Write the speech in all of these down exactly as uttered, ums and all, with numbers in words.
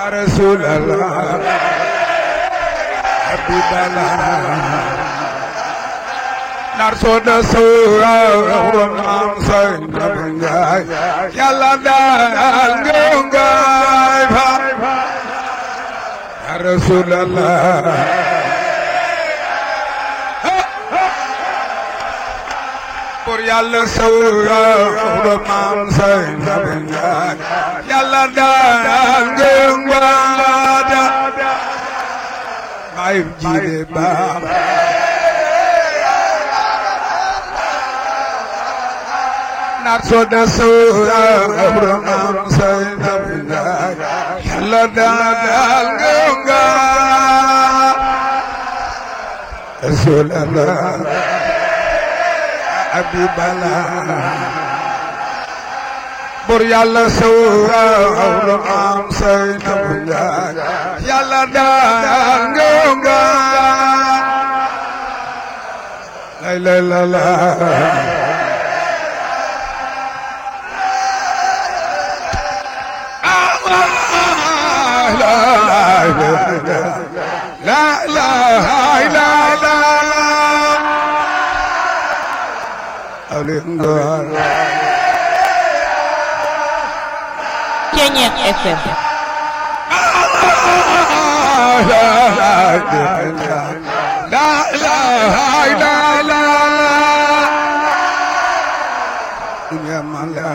رسول الله حبيب الله نرصد سورة ومام سيدنا يلا دال جونجاي يا رسول الله pour yàlla sawra maam say nabinga yàlla daal ngëngwaada may jiide baam nar soda sawra maam say nabinga yàlla daal ngëngwaada Rasulallah Habib Allah bur yàlla sawra am say nabinga yàlla daal ngënga la la la la la la la Ceñeex F M la ilaha illallah dunya mala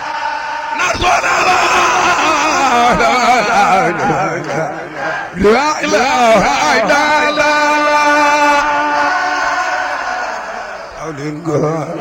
nasona la